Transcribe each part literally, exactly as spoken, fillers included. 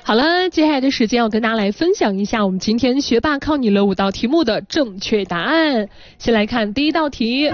好了，接下来的时间要跟大家来分享一下我们今天学霸靠你了五道题目的正确答案。先来看第一道题。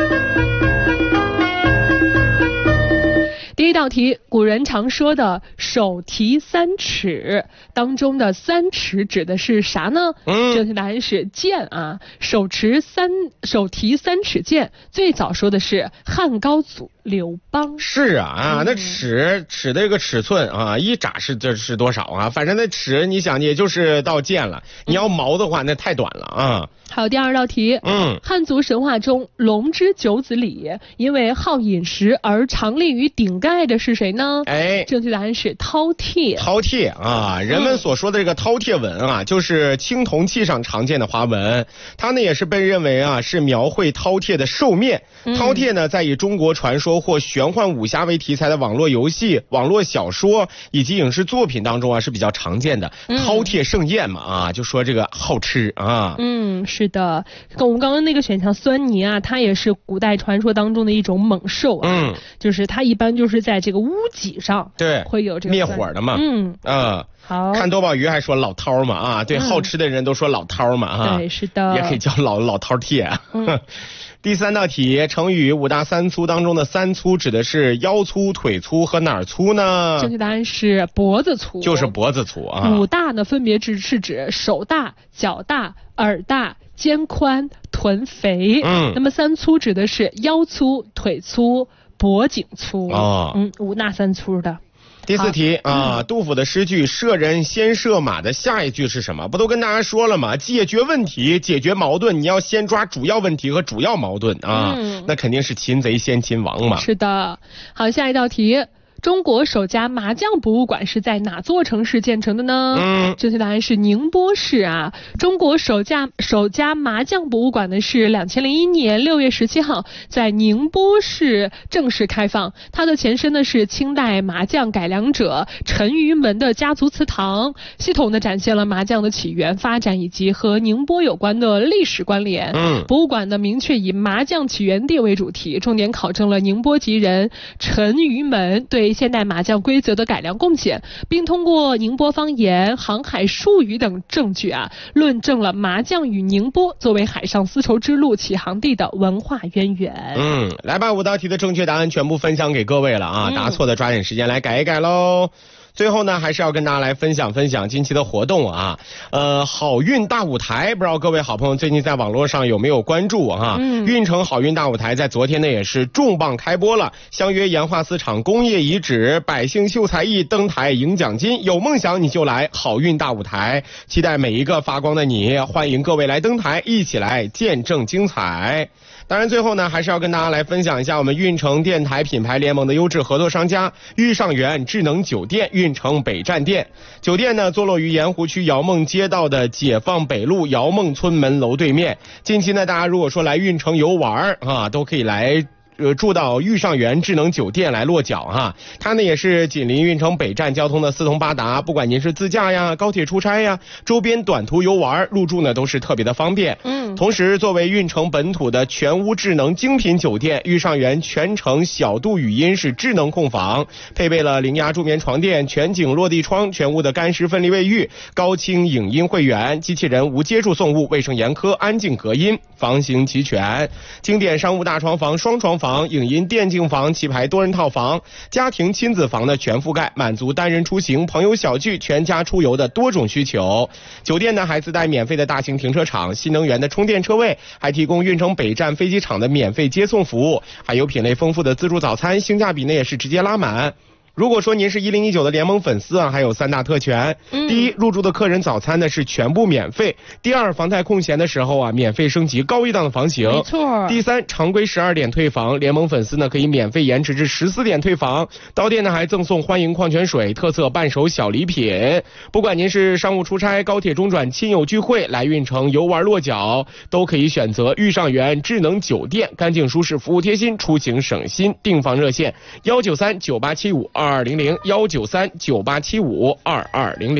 第一道题，古人常说的手提三尺当中的三尺指的是啥呢？嗯，正确答案是剑啊，手持三手提三尺剑，最早说的是汉高祖刘邦。 是啊啊，那尺尺的这个尺寸啊，一拃是这是多少啊？反正那尺你想也就是到剑了，你要矛的话那太短了啊。 还有第二道题， 嗯， 汉族神话中龙之九子里，因为好饮食而常立于顶盖的是谁呢？ 哎， 正确答案是饕餮。 饕餮啊，人们所说的这个饕餮纹啊，就是青铜器上常见的花纹，它呢也是被认为啊是描绘饕餮的兽面。饕餮呢，在以中国传说或玄幻武侠为题材的网络游戏、网络小说以及影视作品当中啊是比较常见的。饕餮盛宴嘛啊，就说这个好吃啊。 嗯，是的，跟我们刚刚那个选项狻猊啊，它也是古代传说当中的一种猛兽啊。嗯，就是它一般就是在这个屋脊上， 对， 会有这个灭火的嘛。嗯啊。 好， 看多宝鱼还说老饕嘛啊，对，嗯、好吃的人都说老饕嘛啊， 对，是的， 也可以叫老老饕餮。嗯、第三道题，成语五大三粗当中的三粗指的是腰粗、腿粗和哪儿粗呢？ 正确答案是脖子粗， 就是脖子粗啊。 五大呢，分别指是指手大、脚大、耳大、肩宽、臀肥。嗯，那么三粗指的是腰粗、腿粗、脖颈粗。哦，嗯，五大三粗的。 第四题啊，杜甫的诗句射人先射马的下一句是什么？不都跟大家说了吗？解决问题，解决矛盾，你要先抓主要问题和主要矛盾啊，嗯、那肯定是擒贼先擒王嘛。 是的，好，下一道题。中国首家麻将博物馆是在哪座城市建成的呢？嗯，正确答案是宁波市啊。中国首家首家麻将博物馆呢是两千零一年六月十七号在宁波市正式开放。它的前身呢是清代麻将改良者陈于门的家族祠堂，系统的展现了麻将的起源、发展以及和宁波有关的历史关联。嗯，博物馆呢明确以麻将起源地为主题，重点考证了宁波籍人陈于门对现代麻将规则的改良贡献，并通过宁波方言、航海术语等证据啊，论证了麻将与宁波作为海上丝绸之路起航地的文化渊源。 嗯，来吧，五道题的正确答案全部分享给各位了啊！答错的抓紧时间来改一改喽。最后呢，还是要跟大家来分享分享近期的活动啊，呃，好运大舞台，不知道各位好朋友最近在网络上有没有关注啊？嗯，运城好运大舞台在昨天呢也是重磅开播了，相约盐化四厂工业遗址，百姓秀才艺，登台赢奖金，有梦想你就来好运大舞台，期待每一个发光的你，欢迎各位来登台，一起来见证精彩。当然最后呢，还是要跟大家来分享一下我们运城电台品牌联盟的优质合作商家裕上源智能酒店运城北站店。酒店呢坐落于盐湖区姚梦街道的解放北路姚梦村门楼对面。近期呢，大家如果说来运城游玩啊，都可以来呃，住到裕上源智能酒店来落脚哈，它呢也是紧邻运城北站，交通的四通八达，不管您是自驾呀、高铁出差呀、周边短途游玩，入住呢都是特别的方便。嗯，同时作为运城本土的全屋智能精品酒店，裕上源全程小度语音是智能控房，配备了灵压助眠床垫、全景落地窗、全屋的干湿分离卫浴、高清影音会员、机器人无接触送物、卫生严苛、安静隔音，房型齐全，经典商务大床房、双床房房、影音电竞房、棋牌多人套房、家庭亲子房的全覆盖，满足单人出行、朋友小聚、全家出游的多种需求。酒店呢还自带免费的大型停车场、新能源的充电车位，还提供运城北站飞机场的免费接送服务，还有品类丰富的自助早餐，性价比呢也是直接拉满。如果说您是一零一九的联盟粉丝啊，还有三大特权。嗯、第一，入住的客人早餐呢是全部免费；第二，房贷空闲的时候啊，免费升级高一档的房型。 没错。 第三，常规十二点退房，联盟粉丝呢可以免费延迟至十四点退房。到店呢还赠送欢迎矿泉水、特色伴手小礼品。不管您是商务出差、高铁中转、亲友聚会、来运城游玩落脚，都可以选择裕上源智能酒店，干净舒适，服务贴心，出行省心。订房热线：幺九三九八七五二二零零，幺九三九八七五二二零零。